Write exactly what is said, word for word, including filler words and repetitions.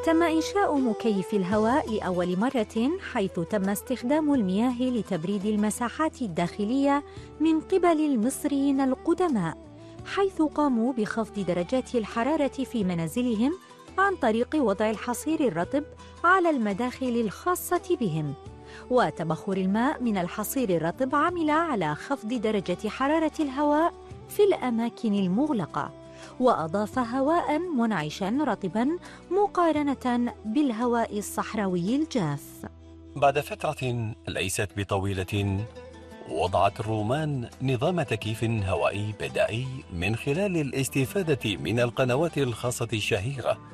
تم إنشاء مكيف الهواء لأول مرة، حيث تم استخدام المياه لتبريد المساحات الداخلية من قبل المصريين القدماء، حيث قاموا بخفض درجات الحرارة في منازلهم عن طريق وضع الحصير الرطب على المداخل الخاصة بهم. وتبخر الماء من الحصير الرطب عمل على خفض درجة حرارة الهواء في الأماكن المغلقة، وأضاف هواء منعشا رطبا مقارنة بالهواء الصحراوي الجاف. بعد فترة ليست بطويلة، وضعت الرومان نظام تكييف هوائي بدائي من خلال الاستفادة من القنوات الخاصة الشهيرة